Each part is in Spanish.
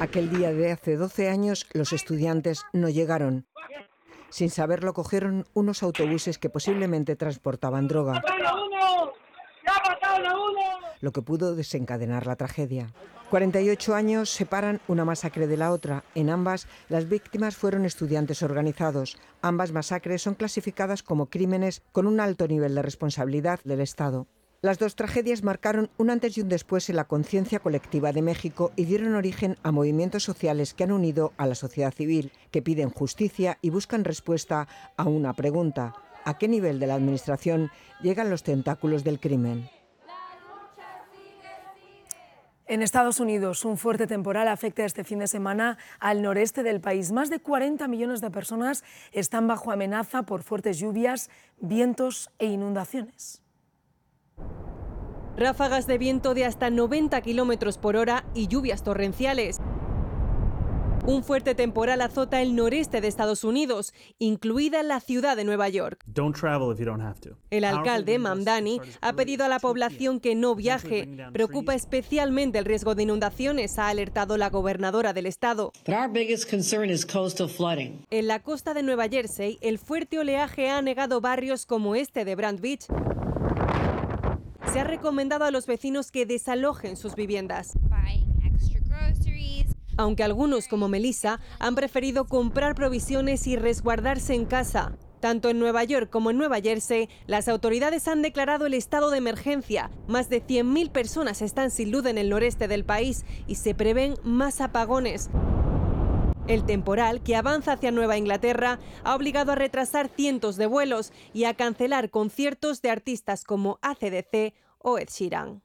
Aquel día de hace 12 años los estudiantes no llegaron. Sin saberlo, cogieron unos autobuses que posiblemente transportaban droga, lo que pudo desencadenar la tragedia. 48 años separan una masacre de la otra. En ambas, las víctimas fueron estudiantes organizados. Ambas masacres son clasificadas como crímenes con un alto nivel de responsabilidad del Estado. Las dos tragedias marcaron un antes y un después en la conciencia colectiva de México y dieron origen a movimientos sociales que han unido a la sociedad civil, que piden justicia y buscan respuesta a una pregunta: ¿a qué nivel de la administración llegan los tentáculos del crimen? En Estados Unidos, un fuerte temporal afecta este fin de semana al noreste del país. Más de 40 millones de personas están bajo amenaza por fuertes lluvias, vientos e inundaciones. Ráfagas de viento de hasta 90 kilómetros por hora y lluvias torrenciales. Un fuerte temporal azota el noreste de Estados Unidos, incluida la ciudad de Nueva York. El alcalde, Mamdani, ha pedido a la población que no viaje. Preocupa especialmente el riesgo de inundaciones, ha alertado la gobernadora del estado. En la costa de Nueva Jersey, el fuerte oleaje ha anegado barrios como este de Brand Beach. Se ha recomendado a los vecinos que desalojen sus viviendas. Aunque algunos, como Melissa, han preferido comprar provisiones y resguardarse en casa. Tanto en Nueva York como en Nueva Jersey, las autoridades han declarado el estado de emergencia. Más de 100.000 personas están sin luz en el noreste del país y se prevén más apagones. El temporal, que avanza hacia Nueva Inglaterra, ha obligado a retrasar cientos de vuelos y a cancelar conciertos de artistas como AC/DC o Ed Sheeran.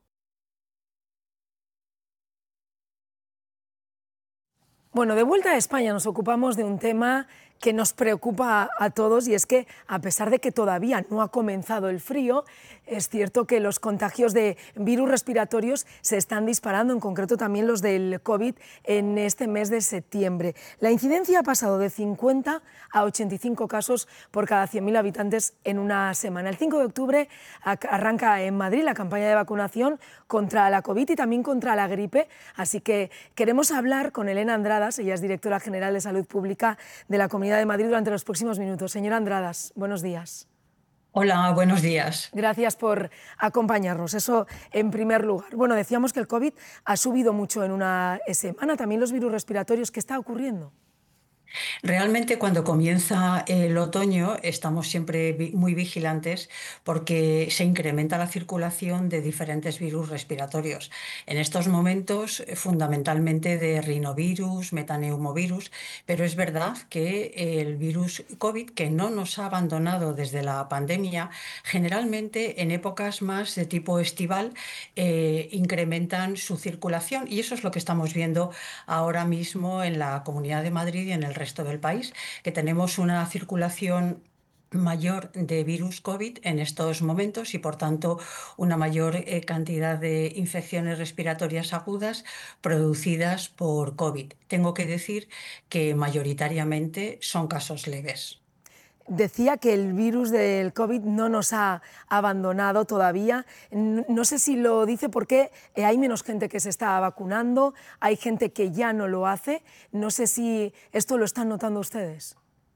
Bueno, de vuelta a España nos ocupamos de un tema que nos preocupa a todos, y es que, a pesar de que todavía no ha comenzado el frío, es cierto que los contagios de virus respiratorios se están disparando, en concreto también los del COVID, en este mes de septiembre. La incidencia ha pasado de 50 a 85 casos por cada 100.000 habitantes en una semana. El 5 de octubre arranca en Madrid la campaña de vacunación contra la COVID y también contra la gripe, así que queremos hablar con Elena Andradas. Ella es directora general de Salud Pública de la Comunidad de Madrid durante los próximos minutos. Señora Andradas, buenos días. Hola, buenos días. Gracias por acompañarnos. Eso en primer lugar. Bueno, decíamos que el COVID ha subido mucho en una semana, también los virus respiratorios. ¿Qué está ocurriendo? Realmente cuando comienza el otoño estamos siempre muy vigilantes porque se incrementa la circulación de diferentes virus respiratorios. En estos momentos fundamentalmente de rinovirus, metaneumovirus, pero es verdad que el virus COVID, que no nos ha abandonado desde la pandemia, generalmente en épocas más de tipo estival incrementan su circulación, y eso es lo que estamos viendo ahora mismo en la Comunidad de Madrid y en el resto del país, que tenemos una circulación mayor de virus COVID en estos momentos y por tanto una mayor cantidad de infecciones respiratorias agudas producidas por COVID. Tengo que decir que mayoritariamente son casos leves. Decía que el virus del COVID no nos ha abandonado todavía. No sé si lo dice porque hay menos gente que se está vacunando, hay gente que ya no lo hace. No sé si esto lo están notando ustedes.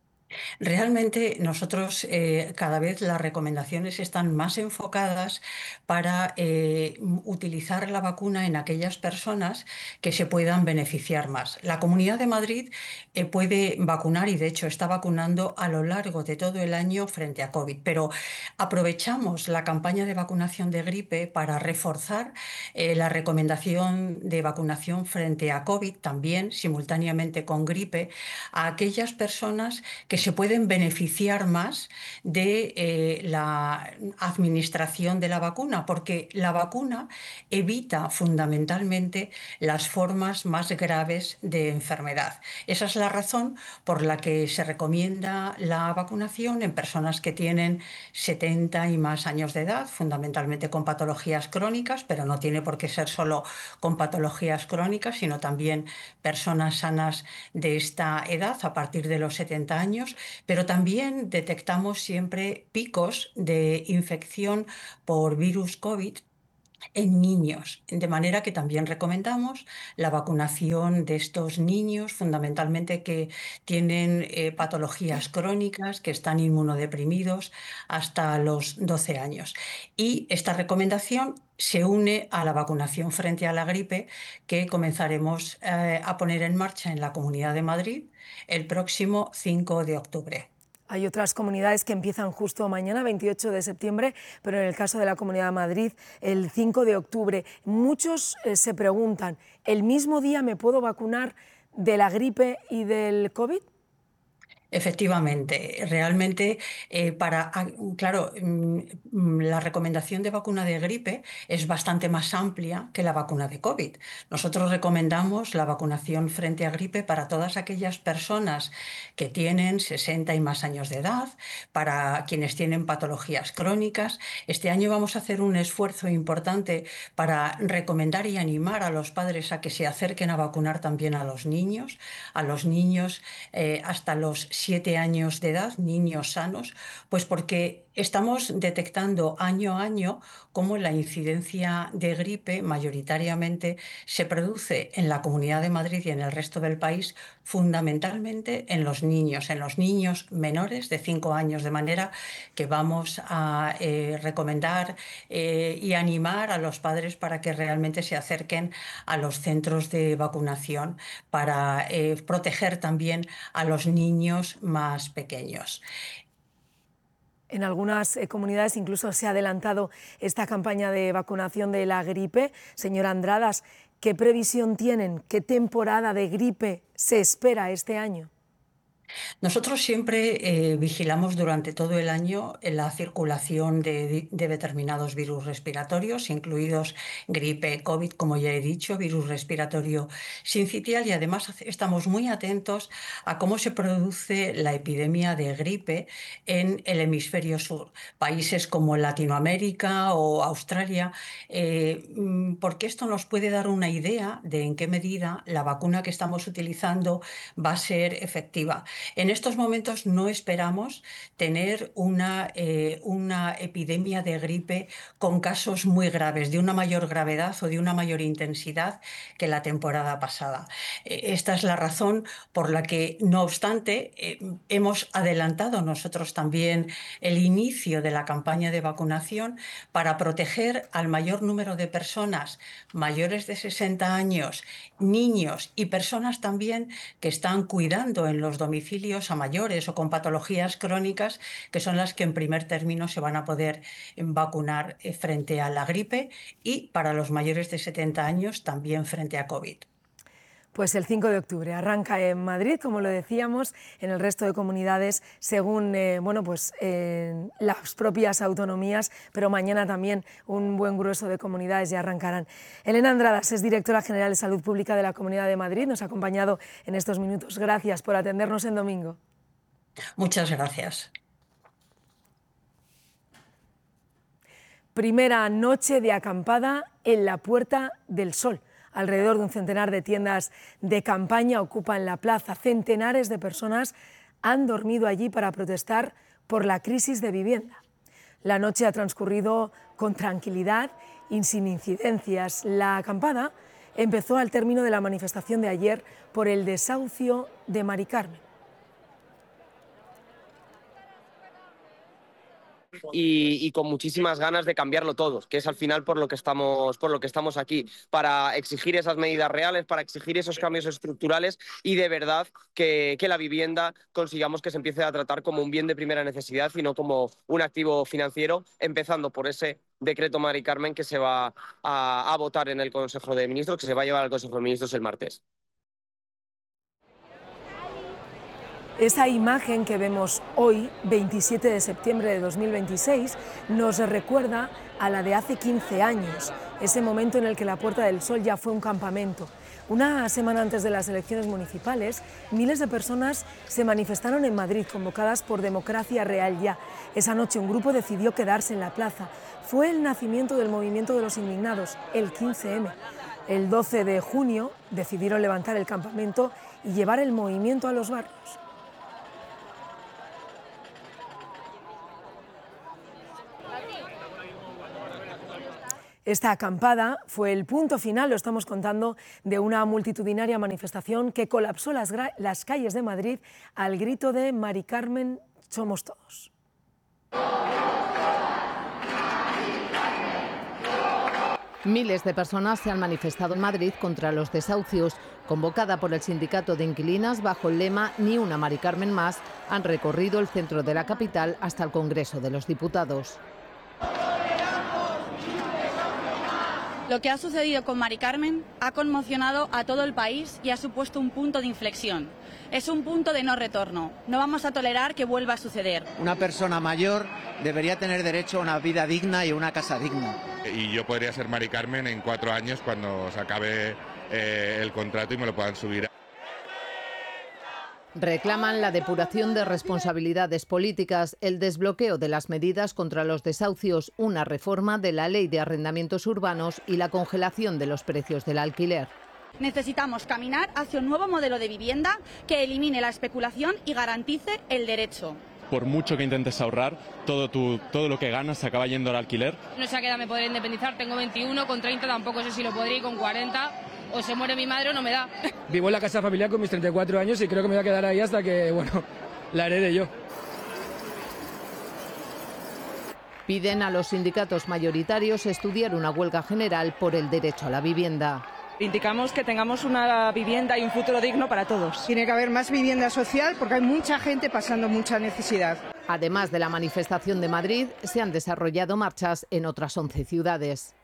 Realmente nosotros cada vez las recomendaciones están más enfocadas para utilizar la vacuna en aquellas personas que se puedan beneficiar más. La Comunidad de Madrid puede vacunar, y de hecho está vacunando a lo largo de todo el año frente a COVID, pero aprovechamos la campaña de vacunación de gripe para reforzar la recomendación de vacunación frente a COVID, también simultáneamente con gripe, a aquellas personas que se pueden beneficiar más de la administración de la vacuna, porque la vacuna evita fundamentalmente las formas más graves de enfermedad. Esa es la razón por la que se recomienda la vacunación en personas que tienen 70 y más años de edad, fundamentalmente con patologías crónicas, pero no tiene por qué ser solo con patologías crónicas, sino también personas sanas de esta edad a partir de los 70 años, pero también detectamos siempre picos de infección por virus COVID en niños, de manera que también recomendamos la vacunación de estos niños, fundamentalmente que tienen patologías crónicas, que están inmunodeprimidos hasta los 12 años. Y esta recomendación se une a la vacunación frente a la gripe que comenzaremos a poner en marcha en la Comunidad de Madrid el próximo 5 de octubre. Hay otras comunidades que empiezan justo mañana, 28 de septiembre, pero en el caso de la Comunidad de Madrid, el 5 de octubre. Muchos se preguntan, ¿el mismo día me puedo vacunar de la gripe y del COVID? Efectivamente, realmente claro, la recomendación de vacuna de gripe es bastante más amplia que la vacuna de COVID. Nosotros recomendamos la vacunación frente a gripe para todas aquellas personas que tienen 60 y más años de edad, para quienes tienen patologías crónicas. Este año vamos a hacer un esfuerzo importante para recomendar y animar a los padres a que se acerquen a vacunar también a los niños hasta los 7 años de edad, niños sanos, pues porque estamos detectando año a año cómo la incidencia de gripe mayoritariamente se produce en la Comunidad de Madrid y en el resto del país, fundamentalmente en los niños menores de 5 años, de manera que vamos a recomendar y animar a los padres para que realmente se acerquen a los centros de vacunación para proteger también a los niños más pequeños. En algunas comunidades incluso se ha adelantado esta campaña de vacunación de la gripe. Señora Andradas, ¿qué previsión tienen? ¿Qué temporada de gripe se espera este año? Nosotros siempre vigilamos durante todo el año la circulación de determinados virus respiratorios, incluidos gripe, COVID, como ya he dicho, virus respiratorio sincitial, y además estamos muy atentos a cómo se produce la epidemia de gripe en el hemisferio sur, países como Latinoamérica o Australia, porque esto nos puede dar una idea de en qué medida la vacuna que estamos utilizando va a ser efectiva. En estos momentos no esperamos tener una epidemia de gripe con casos muy graves, de una mayor gravedad o de una mayor intensidad que la temporada pasada. Esta es la razón por la que, no obstante, hemos adelantado nosotros también el inicio de la campaña de vacunación para proteger al mayor número de personas mayores de 60 años, niños y personas también que están cuidando en los domicilios a mayores o con patologías crónicas, que son las que en primer término se van a poder vacunar frente a la gripe, y para los mayores de 70 años también frente a COVID. Pues el 5 de octubre arranca en Madrid, como lo decíamos, en el resto de comunidades según las propias autonomías, pero mañana también un buen grueso de comunidades ya arrancarán. Elena Andradas es directora general de Salud Pública de la Comunidad de Madrid, nos ha acompañado en estos minutos. Gracias por atendernos en domingo. Muchas gracias. Primera noche de acampada en la Puerta del Sol. Alrededor de un centenar de tiendas de campaña ocupan la plaza. Centenares de personas han dormido allí para protestar por la crisis de vivienda. La noche ha transcurrido con tranquilidad y sin incidencias. La acampada empezó al término de la manifestación de ayer por el desahucio de Mari Carmen. Y con muchísimas ganas de cambiarlo todo, que es al final por lo que estamos aquí, para exigir esas medidas reales, para exigir esos cambios estructurales y de verdad que la vivienda consigamos que se empiece a tratar como un bien de primera necesidad y no como un activo financiero, empezando por ese decreto Mari Carmen que se va a votar en el Consejo de Ministros, que se va a llevar al Consejo de Ministros el martes. Esa imagen que vemos hoy, 27 de septiembre de 2026, nos recuerda a la de hace 15 años, ese momento en el que la Puerta del Sol ya fue un campamento. Una semana antes de las elecciones municipales, miles de personas se manifestaron en Madrid, convocadas por Democracia Real Ya. Esa noche un grupo decidió quedarse en la plaza. Fue el nacimiento del movimiento de los indignados, el 15M. El 12 de junio decidieron levantar el campamento y llevar el movimiento a los barrios. Esta acampada fue el punto final, lo estamos contando, de una multitudinaria manifestación que colapsó las calles de Madrid al grito de Mari Carmen, somos todos. Miles de personas se han manifestado en Madrid contra los desahucios. Convocada por el sindicato de inquilinas bajo el lema Ni una Mari Carmen más, han recorrido el centro de la capital hasta el Congreso de los Diputados. Lo que ha sucedido con Mari Carmen ha conmocionado a todo el país y ha supuesto un punto de inflexión. Es un punto de no retorno. No vamos a tolerar que vuelva a suceder. Una persona mayor debería tener derecho a una vida digna y a una casa digna. Y yo podría ser Mari Carmen en 4 años cuando se acabe el contrato y me lo puedan subir. Reclaman la depuración de responsabilidades políticas, el desbloqueo de las medidas contra los desahucios, una reforma de la ley de arrendamientos urbanos y la congelación de los precios del alquiler. Necesitamos caminar hacia un nuevo modelo de vivienda que elimine la especulación y garantice el derecho. Por mucho que intentes ahorrar, todo lo que ganas se acaba yendo al alquiler. No sé a qué edad me podré independizar, tengo 21, con 30 tampoco sé si lo podré, y con 40 o se muere mi madre o no me da. Vivo en la casa familiar con mis 34 años y creo que me voy a quedar ahí hasta que, la herede yo. Piden a los sindicatos mayoritarios estudiar una huelga general por el derecho a la vivienda. Indicamos que tengamos una vivienda y un futuro digno para todos. Tiene que haber más vivienda social porque hay mucha gente pasando mucha necesidad. Además de la manifestación de Madrid, se han desarrollado marchas en otras 11 ciudades.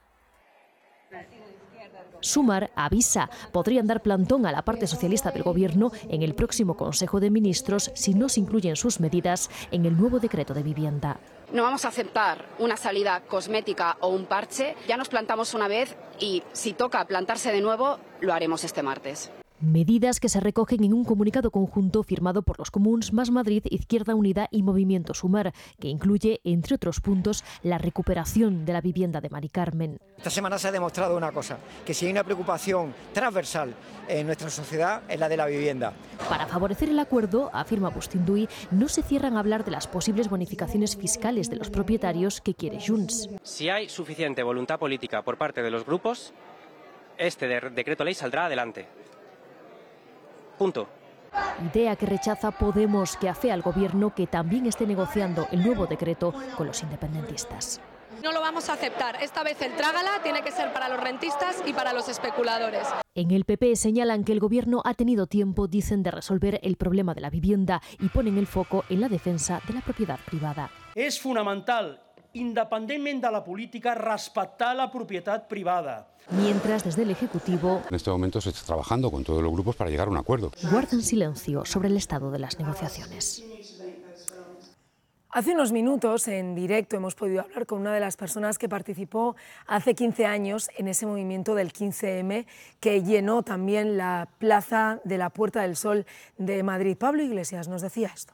Sumar avisa, podrían dar plantón a la parte socialista del Gobierno en el próximo Consejo de Ministros si no se incluyen sus medidas en el nuevo decreto de vivienda. No vamos a aceptar una salida cosmética o un parche. Ya nos plantamos una vez y si toca plantarse de nuevo, lo haremos este martes. Medidas que se recogen en un comunicado conjunto firmado por los Comuns, Más Madrid, Izquierda Unida y Movimiento Sumar, que incluye, entre otros puntos, la recuperación de la vivienda de Mari Carmen. Esta semana se ha demostrado una cosa, que si hay una preocupación transversal en nuestra sociedad es la de la vivienda. Para favorecer el acuerdo, afirma Bustinduy, no se cierran a hablar de las posibles bonificaciones fiscales de los propietarios que quiere Junts. Si hay suficiente voluntad política por parte de los grupos, este decreto ley saldrá adelante. Punto. Idea que rechaza Podemos, que afea al Gobierno que también esté negociando el nuevo decreto con los independentistas. No lo vamos a aceptar. Esta vez el trágala tiene que ser para los rentistas y para los especuladores. En el PP señalan que el Gobierno ha tenido tiempo, dicen, de resolver el problema de la vivienda y ponen el foco en la defensa de la propiedad privada. És fonamental, independentment de la política, respectar la propietat privada. Mientras, desde el Ejecutivo, en este momento se está trabajando con todos los grupos para llegar a un acuerdo. Guardan silencio sobre el estado de las negociaciones. Hace unos minutos, en directo, hemos podido hablar con una de las personas que participó hace 15 años en ese movimiento del 15M, que llenó también la plaza de la Puerta del Sol de Madrid. Pablo Iglesias nos decía esto.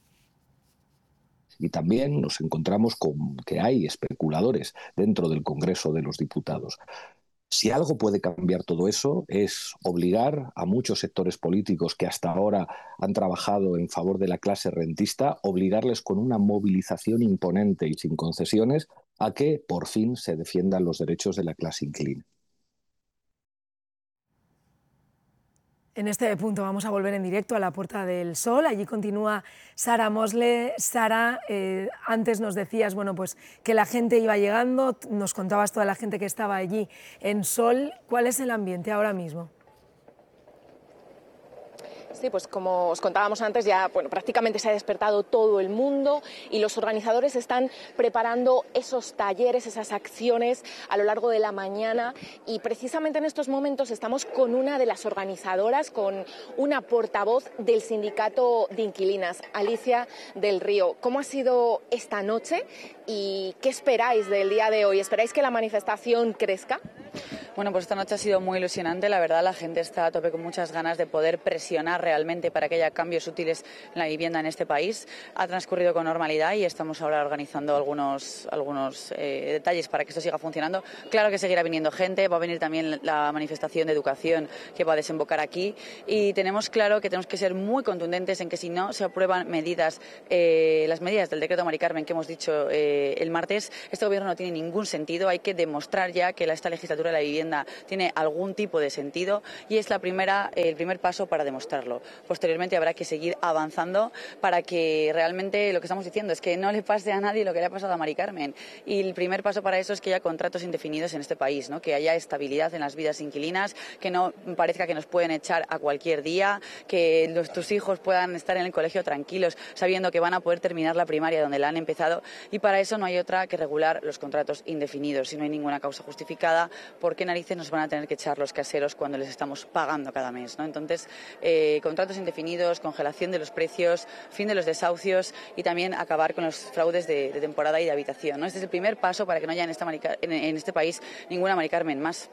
Y también nos encontramos con que hay especuladores dentro del Congreso de los Diputados. Si algo puede cambiar todo eso es obligar a muchos sectores políticos que hasta ahora han trabajado en favor de la clase rentista, obligarles con una movilización imponente y sin concesiones a que por fin se defiendan los derechos de la clase inquilina. En este punto vamos a volver en directo a la Puerta del Sol. Allí continúa Sara Mosle. Sara, antes nos decías pues, que la gente iba llegando, nos contabas toda la gente que estaba allí en Sol. ¿Cuál es el ambiente ahora mismo? Sí, pues como os contábamos antes, ya prácticamente se ha despertado todo el mundo y los organizadores están preparando esos talleres, esas acciones a lo largo de la mañana, y precisamente en estos momentos estamos con una de las organizadoras, con una portavoz del sindicato de inquilinas, Alicia del Río. ¿Cómo ha sido esta noche y qué esperáis del día de hoy? ¿Esperáis que la manifestación crezca? Bueno, pues esta noche ha sido muy ilusionante, la verdad, la gente está a tope con muchas ganas de poder presionar realmente para que haya cambios útiles en la vivienda en este país. Ha transcurrido con normalidad y estamos ahora organizando algunos detalles para que esto siga funcionando. Claro que seguirá viniendo gente, va a venir también la manifestación de educación que va a desembocar aquí y tenemos claro que tenemos que ser muy contundentes en que si no se aprueban medidas, las medidas del decreto Mari Carmen que hemos dicho el martes, este gobierno no tiene ningún sentido. Hay que demostrar ya que esta legislatura de la vivienda tiene algún tipo de sentido y es el primer paso para demostrarlo. Posteriormente habrá que seguir avanzando para que realmente lo que estamos diciendo es que no le pase a nadie lo que le ha pasado a Mari Carmen. Y el primer paso para eso es que haya contratos indefinidos en este país, ¿no? Que haya estabilidad en las vidas inquilinas, que no parezca que nos pueden echar a cualquier día, que tus hijos puedan estar en el colegio tranquilos sabiendo que van a poder terminar la primaria donde la han empezado y para eso no hay otra que regular los contratos indefinidos. Si no hay ninguna causa justificada, ¿por qué narices nos van a tener que echar los caseros cuando les estamos pagando cada mes, ¿no? Entonces, contratos indefinidos, congelación de los precios, fin de los desahucios y también acabar con los fraudes de temporada y de habitación, ¿no? Este es el primer paso para que no haya en este país ninguna Mari Carmen más.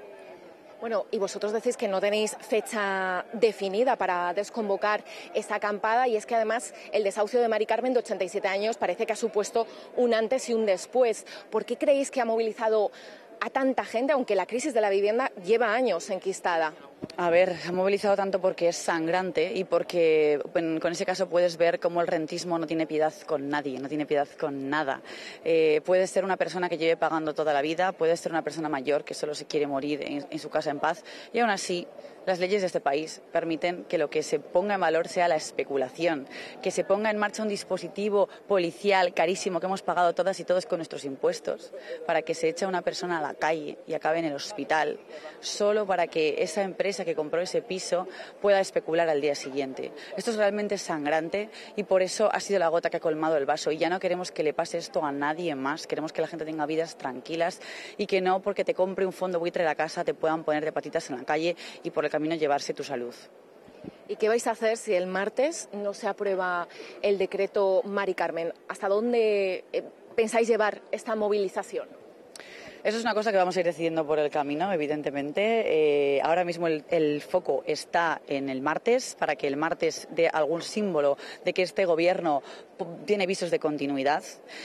Bueno, y vosotros decís que no tenéis fecha definida para desconvocar esta acampada y es que además el desahucio de Mari Carmen de 87 años parece que ha supuesto un antes y un después. ¿Por qué creéis que ha movilizado a tanta gente, aunque la crisis de la vivienda lleva años enquistada? A ver, ha movilizado tanto porque es sangrante y porque con ese caso puedes ver cómo el rentismo no tiene piedad con nadie, no tiene piedad con nada. Puedes ser una persona que lleve pagando toda la vida, puedes ser una persona mayor que solo se quiere morir en su casa en paz y aún así las leyes de este país permiten que lo que se ponga en valor sea la especulación, que se ponga en marcha un dispositivo policial carísimo que hemos pagado todas y todos con nuestros impuestos para que se eche a una persona a la calle y acabe en el hospital, solo para que esa empresa que compró ese piso pueda especular al día siguiente. Esto es realmente sangrante y por eso ha sido la gota que ha colmado el vaso y ya no queremos que le pase esto a nadie más, queremos que la gente tenga vidas tranquilas y que no porque te compre un fondo buitre la casa te puedan poner de patitas en la calle y por el camino llevarse tu salud. ¿Y qué vais a hacer si el martes no se aprueba el decreto Mari Carmen? ¿Hasta dónde pensáis llevar esta movilización? Eso es una cosa que vamos a ir decidiendo por el camino, evidentemente. Ahora mismo el foco está en el martes, para que el martes dé algún símbolo de que este gobierno tiene visos de continuidad.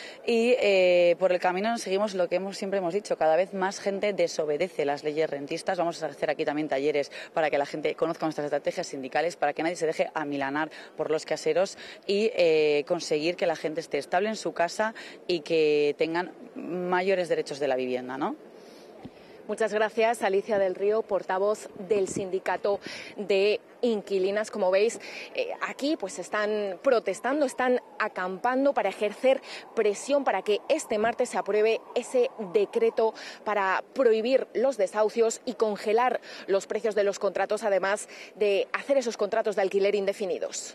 Y por el camino seguimos lo que siempre hemos dicho, cada vez más gente desobedece las leyes rentistas. Vamos a hacer aquí también talleres para que la gente conozca nuestras estrategias sindicales, para que nadie se deje amilanar por los caseros y conseguir que la gente esté estable en su casa y que tengan mayores derechos de la vivienda, ¿no? Muchas gracias, Alicia del Río, portavoz del sindicato de inquilinas. Como veis, aquí pues están protestando, están acampando para ejercer presión para que este martes se apruebe ese decreto para prohibir los desahucios y congelar los precios de los contratos, además de hacer esos contratos de alquiler indefinidos.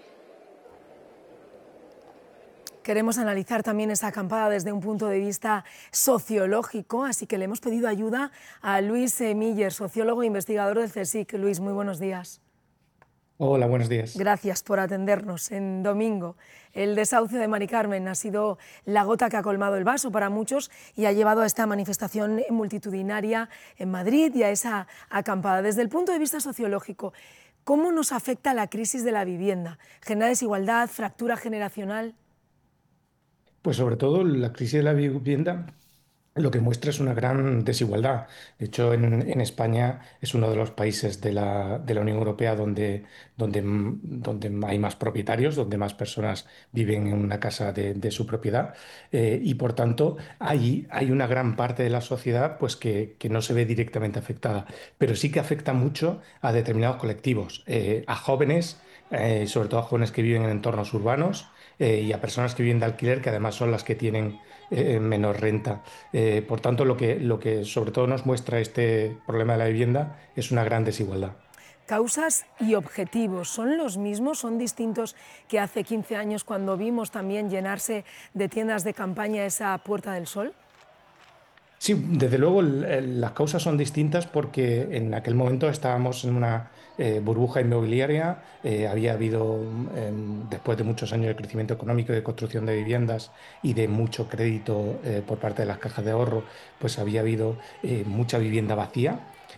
Queremos analizar también esa acampada desde un punto de vista sociológico, así que le hemos pedido ayuda a Luis Miller, sociólogo e investigador del CSIC. Luis, muy buenos días. Hola, buenos días. Gracias por atendernos en domingo. El desahucio de Mari Carmen ha sido la gota que ha colmado el vaso para muchos y ha llevado a esta manifestación multitudinaria en Madrid y a esa acampada. Desde el punto de vista sociológico, ¿cómo nos afecta la crisis de la vivienda? ¿Genera desigualdad, fractura generacional? Pues sobre todo la crisis de la vivienda lo que muestra es una gran desigualdad. De hecho, en España es uno de los países de la Unión Europea donde hay más propietarios, donde más personas viven en una casa de su propiedad y por tanto hay una gran parte de la sociedad pues, que no se ve directamente afectada, pero sí que afecta mucho a determinados colectivos, a jóvenes, sobre todo a jóvenes que viven en entornos urbanos, y a personas que viven de alquiler, que además son las que tienen menos renta. Por tanto, lo que sobre todo nos muestra este problema de la vivienda es una gran desigualdad. Causas y objetivos, ¿son los mismos? ¿Son distintos que hace 15 años cuando vimos también llenarse de tiendas de campaña esa Puerta del Sol? Sí, desde luego las causas son distintas porque en aquel momento estábamos en una burbuja inmobiliaria, había habido, después de muchos años de crecimiento económico, de construcción de viviendas y de mucho crédito por parte de las cajas de ahorro, pues había habido mucha vivienda vacía.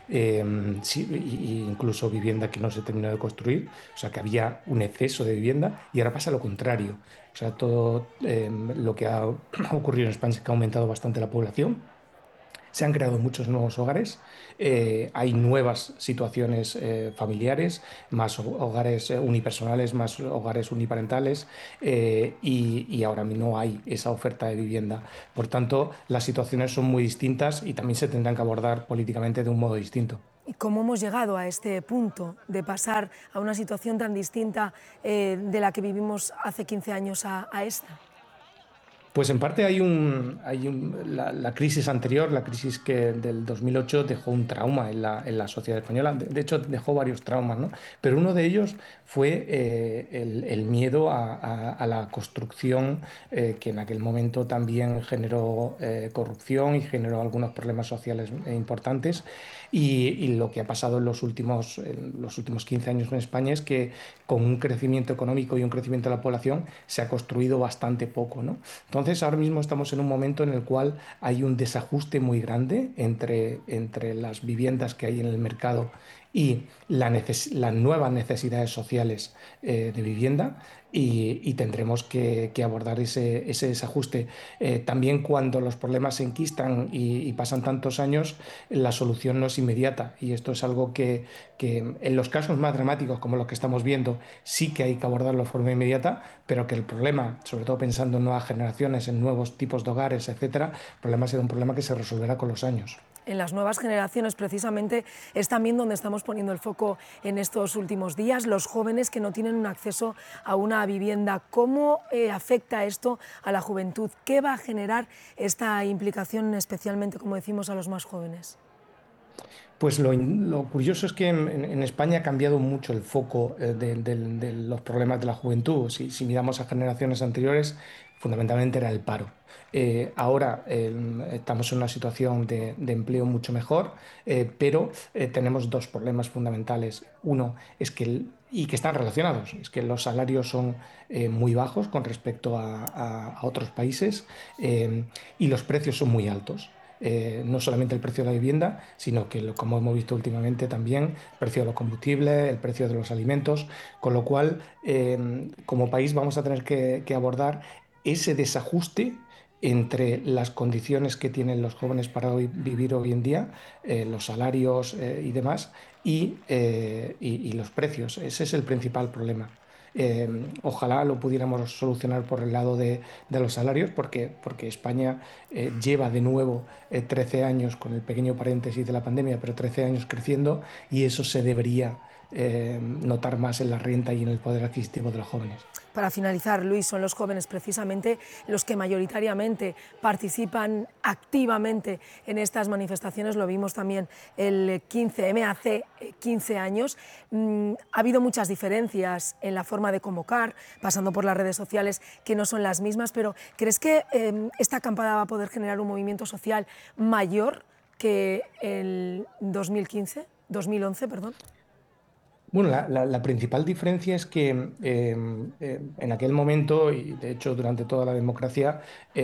incluso vivienda que no se terminó de construir, o sea que había un exceso de vivienda y ahora pasa lo contrario. O sea, todo lo que ha ocurrido en España es que ha aumentado bastante la población. Se han creado muchos nuevos hogares, hay nuevas situaciones familiares, más hogares unipersonales, más hogares uniparentales y ahora no hay esa oferta de vivienda. Por tanto, las situaciones son muy distintas y también se tendrán que abordar políticamente de un modo distinto. ¿Y cómo hemos llegado a este punto de pasar a una situación tan distinta de la que vivimos hace 15 años a esta? Pues en parte la crisis anterior, la crisis del 2008 dejó un trauma en la sociedad española. De hecho, dejó varios traumas, ¿no? Pero uno de ellos fue el miedo a la construcción, que en aquel momento también generó corrupción y generó algunos problemas sociales importantes. Y lo que ha pasado en los últimos 15 años en España es que con un crecimiento económico y un crecimiento de la población se ha construido bastante poco, ¿no? Entonces, ahora mismo estamos en un momento en el cual hay un desajuste muy grande entre las viviendas que hay en el mercado y las nuevas necesidades sociales de vivienda y tendremos que abordar ese desajuste. También cuando los problemas se enquistan y pasan tantos años, la solución no es inmediata y esto es algo que en los casos más dramáticos como los que estamos viendo sí que hay que abordarlo de forma inmediata, pero que el problema, sobre todo pensando en nuevas generaciones, en nuevos tipos de hogares, etcétera, el problema será un problema que se resolverá con los años. En las nuevas generaciones, precisamente, es también donde estamos poniendo el foco en estos últimos días, los jóvenes que no tienen un acceso a una vivienda. ¿Cómo afecta esto a la juventud? ¿Qué va a generar esta implicación, especialmente, como decimos, a los más jóvenes? Pues lo curioso es que en España ha cambiado mucho el foco de los problemas de la juventud. Si miramos a generaciones anteriores, fundamentalmente era el paro. Ahora estamos en una situación de empleo mucho mejor, pero tenemos dos problemas fundamentales. Uno es y que están relacionados, es que los salarios son muy bajos con respecto a otros países y los precios son muy altos. No solamente el precio de la vivienda, sino que, como hemos visto últimamente también, el precio de los combustibles, el precio de los alimentos, con lo cual, como país vamos a tener que abordar ese desajuste entre las condiciones que tienen los jóvenes para vivir hoy en día, los salarios y demás, y los precios. Ese es el principal problema. Ojalá lo pudiéramos solucionar por el lado de los salarios, porque España lleva de nuevo 13 años, con el pequeño paréntesis de la pandemia, pero 13 años creciendo, y eso se debería notar más en la renta y en el poder adquisitivo de los jóvenes. Para finalizar, Luis, son los jóvenes precisamente los que mayoritariamente participan activamente en estas manifestaciones. Lo vimos también el 15M, hace 15 años. Ha habido muchas diferencias en la forma de convocar, pasando por las redes sociales, que no son las mismas, pero ¿crees que esta acampada va a poder generar un movimiento social mayor que el 2011, perdón? Bueno, la principal diferencia es que en aquel momento, y de hecho durante toda la democracia,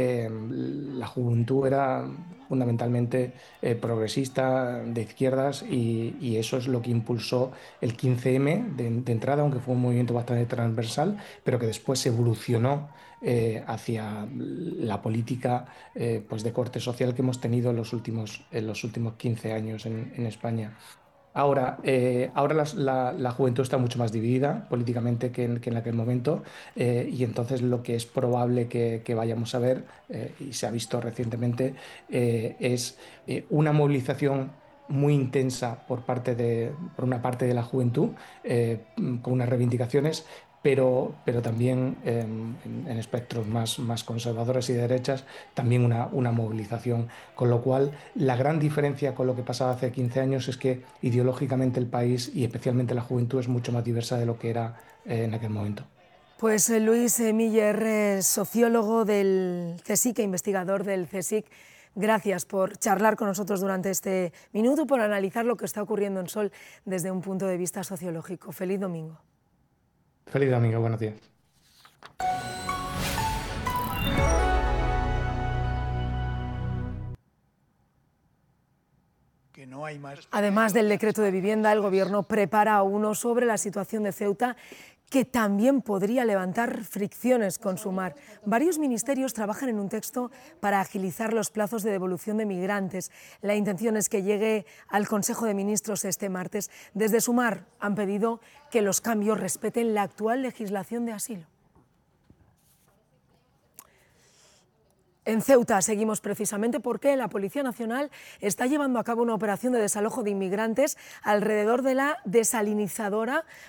la juventud era fundamentalmente progresista, de izquierdas, y eso es lo que impulsó el 15M de entrada, aunque fue un movimiento bastante transversal, pero que después evolucionó hacia la política pues de corte social que hemos tenido en los últimos 15 años en España. Ahora la juventud está mucho más dividida políticamente que en aquel momento, y entonces lo que es probable que vayamos a ver, y se ha visto recientemente, es una movilización muy intensa por una parte de la juventud, con unas reivindicaciones, pero también en espectros más conservadores y de derechas, también una movilización. Con lo cual, la gran diferencia con lo que pasaba hace 15 años es que ideológicamente el país, y especialmente la juventud, es mucho más diversa de lo que era en aquel momento. Pues Luis Miller, sociólogo del CSIC e investigador del CSIC, gracias por charlar con nosotros durante este minuto, por analizar lo que está ocurriendo en Sol desde un punto de vista sociológico. Feliz domingo. Feliz domingo, buenos días. que no hay más. Además del decreto de vivienda, el Gobierno prepara uno sobre la situación de Ceuta que también podría levantar fricciones con Sumar. Varios ministerios trabajan en un texto para agilizar los plazos de devolución de migrantes. La intención es que llegue al Consejo de Ministros este martes. Desde Sumar han pedido que los cambios respeten la actual legislación de asilo. En Ceuta seguimos precisamente porque la Policía Nacional está llevando a cabo una operación de desalojo de inmigrantes alrededor de la desalinizadora